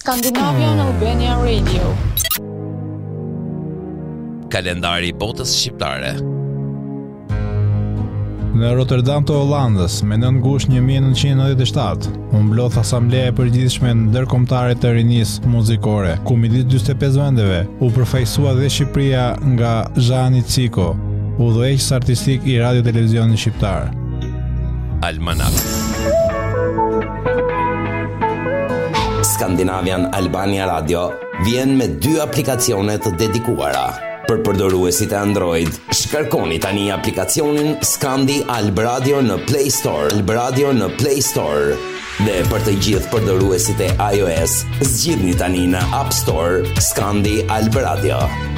Scandinavian Albania Radio. Kalendari i botës shqiptare. Në Rotterdam të Hollandës, me 9 gusht 1997, u mblodh Asambleja e Përgjithshme Ndërkombëtare të Rinisë Muzikore, ku midis 45 vendeve u përfaqësua dhe Shqipëria nga Zhani Ciko, udhëheqës artistik i radio televizionit shqiptar. Almanak. Scandinavian Albania Radio vjen me 2 aplikacione të dedikuara. Për përdoruesit e Android, shkarkoni tani aplikacionin Scandi Alb Radio në Play Store. Alb Radio në Play Store. Dhe për të gjithë përdoruesit e iOS, zgjidhni tani në App Store Scandi Alb Radio.